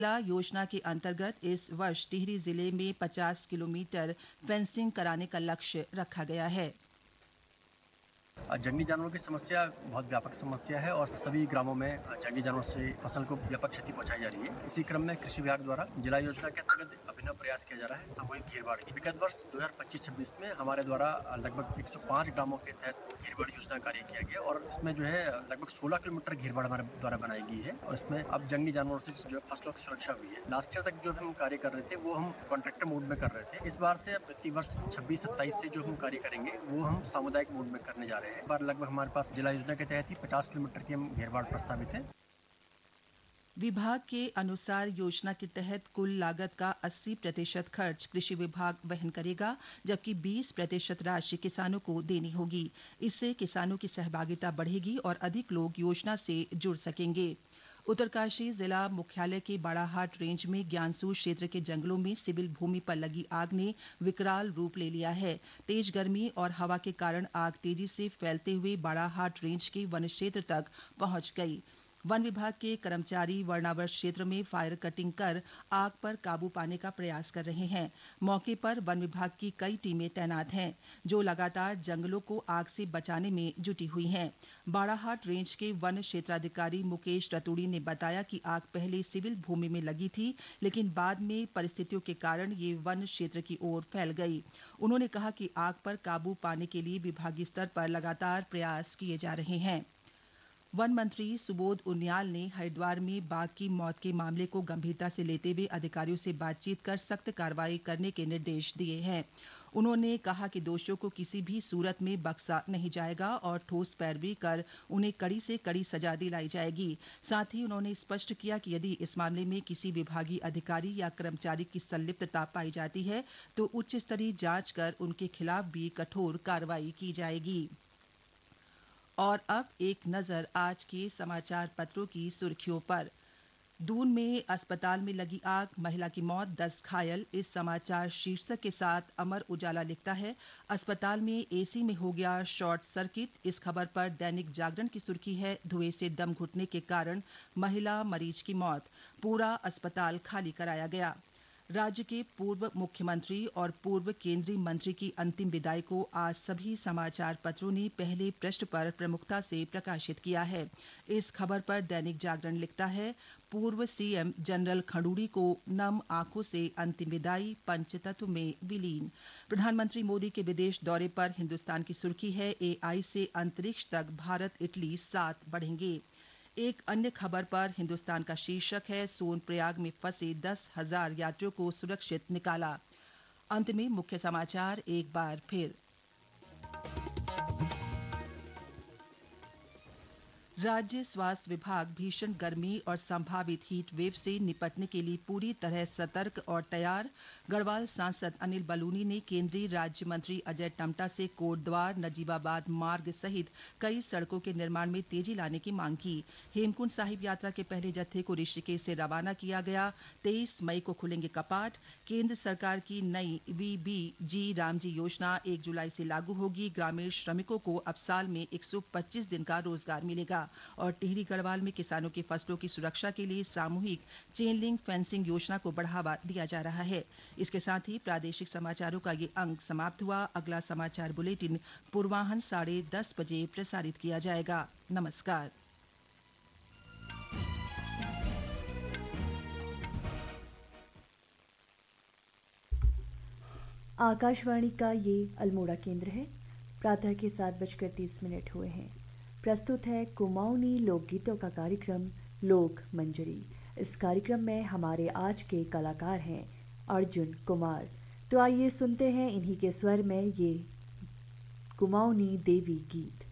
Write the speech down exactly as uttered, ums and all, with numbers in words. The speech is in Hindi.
जिला योजना के अंतर्गत इस वर्ष टिहरी जिले में पचास किलोमीटर फेंसिंग कराने का लक्ष्य रखा गया है। जंगली जानवरों की समस्या बहुत व्यापक समस्या है और सभी ग्रामों में जंगली जानवरों से फसल को व्यापक क्षति पहुंचाई जा रही है। इसी क्रम में कृषि विभाग द्वारा जिला योजना के अंतर्गत अभिनव प्रयास किया जा रहा है सामूहिक घेरबाड़ी। विगत वर्ष दो हज़ार पच्चीस छब्बीस में हमारे द्वारा लगभग एक सौ पाँच ग्रामों के तहत घेरबाड़ी योजना कार्य किया गया और इसमें जो है लगभग सोलह किलोमीटर घेरबाड़ हमारे द्वारा बनाई गई है और इसमें अब जंगली जानवरों से जो है फसलों की सुरक्षा हुई है। लास्ट ईयर तक जो हम कार्य कर रहे थे वो हम कॉन्ट्रैक्टर मोड में कर रहे थे। इस बार से प्रति वर्ष छब्बीस सत्ताईस से जो हम कार्य करेंगे वो हम सामुदायिक मोड में करने जा रहे हैं। इस बार लगभग हमारे पास जिला योजना के तहत ही पचास किलोमीटर की हम घेरबाड़ प्रस्तावित है। विभाग के अनुसार योजना के तहत कुल लागत का अस्सी प्रतिशत खर्च कृषि विभाग वहन करेगा, जबकि बीस प्रतिशत राशि किसानों को देनी होगी। इससे किसानों की सहभागिता बढ़ेगी और अधिक लोग योजना से जुड़ सकेंगे। उत्तरकाशी जिला मुख्यालय के बाड़ाहाट रेंज में ज्ञानसू क्षेत्र के जंगलों में सिविल भूमि पर लगी आग ने विकराल रूप ले लिया है। तेज गर्मी और हवा के कारण आग तेजी से फैलते हुए बाड़ाहाट रेंज के वन क्षेत्र तक पहुंच गई। वन विभाग के कर्मचारी वर्णावर क्षेत्र में फायर कटिंग कर आग पर काबू पाने का प्रयास कर रहे हैं। मौके पर वन विभाग की कई टीमें तैनात हैं, जो लगातार जंगलों को आग से बचाने में जुटी हुई हैं। बाड़ाहाट रेंज के वन क्षेत्राधिकारी मुकेश रतूड़ी ने बताया कि आग पहले सिविल भूमि में लगी थी, लेकिन बाद में परिस्थितियों के कारण ये वन क्षेत्र की ओर फैल गई। उन्होंने कहा कि आग पर काबू पाने के लिए विभागीय स्तर पर लगातार प्रयास किए जा रहे हैं। वन मंत्री सुबोध उनियाल ने हरिद्वार में बाघ की मौत के मामले को गंभीरता से लेते हुए अधिकारियों से बातचीत कर सख्त कार्रवाई करने के निर्देश दिए हैं। उन्होंने कहा कि दोषियों को किसी भी सूरत में बख्शा नहीं जाएगा और ठोस पैरवी कर उन्हें कड़ी से कड़ी सजा दिलाई जाएगी। साथ ही उन्होंने स्पष्ट किया कि यदि इस मामले में किसी विभागीय अधिकारी या कर्मचारी की संलिप्तता पाई जाती है तो उच्च स्तरीय जांच कर उनके खिलाफ भी कठोर कार्रवाई की जाएगी। और अब एक नजर आज के समाचार पत्रों की सुर्खियों पर। दून में अस्पताल में लगी आग, महिला की मौत, दस घायल। इस समाचार शीर्षक के साथ अमर उजाला लिखता है, अस्पताल में एसी में हो गया शॉर्ट सर्किट। इस खबर पर दैनिक जागरण की सुर्खी है, धुएं से दम घुटने के कारण महिला मरीज की मौत, पूरा अस्पताल खाली कराया गया। राज्य के पूर्व मुख्यमंत्री और पूर्व केंद्रीय मंत्री की अंतिम विदाई को आज सभी समाचार पत्रों ने पहले पृष्ठ पर प्रमुखता से प्रकाशित किया है। इस खबर पर दैनिक जागरण लिखता है, पूर्व सीएम जनरल खड़ूड़ी को नम आंखों से अंतिम विदाई, पंचतत्व में विलीन। प्रधानमंत्री मोदी के विदेश दौरे पर हिंदुस्तान की सुर्खी है, एआई से अंतरिक्ष तक भारत इटली साथ बढ़ेंगे। एक अन्य खबर पर हिंदुस्तान का शीर्षक है, सोनप्रयाग में फंसे दस हजार यात्रियों को सुरक्षित निकाला। अंत में मुख्य समाचार एक बार फिर। राज्य स्वास्थ्य विभाग भीषण गर्मी और संभावित हीट वेव से निपटने के लिए पूरी तरह सतर्क और तैयार। गढ़वाल सांसद अनिल बलूनी ने केंद्रीय राज्य मंत्री अजय टम्टा से कोटद्वार नजीबाबाद मार्ग सहित कई सड़कों के निर्माण में तेजी लाने की मांग की। हेमकुंड साहिब यात्रा के पहले जत्थे को ऋषिकेश से रवाना किया गया। तेईस मई को खुलेंगे कपाट। केंद्र सरकार की नई वीबीजी रामजी योजना एक जुलाई से लागू होगी। ग्रामीण श्रमिकों को अब साल में एक सौ पच्चीस दिन का रोजगार मिलेगा। और टिहरी गढ़वाल में किसानों की फसलों की सुरक्षा के लिए सामूहिक चेन लिंक फेंसिंग योजना को बढ़ावा दिया जा रहा है। इसके साथ ही प्रादेशिक समाचारों का ये अंक समाप्त हुआ। अगला समाचार बुलेटिन पूर्वाह्न साढ़े दस बजे प्रसारित किया जाएगा। नमस्कार। आकाशवाणी का ये अल्मोड़ा केंद्र है। प्रातः के सात बजकर तीस मिनट हुए हैं। प्रस्तुत है कुमाऊनी लोकगीतों का कार्यक्रम लोक मंजरी। इस कार्यक्रम में हमारे आज के कलाकार हैं अर्जुन कुमार। तो आइए सुनते हैं इन्हीं के स्वर में ये कुमाऊनी देवी गीत।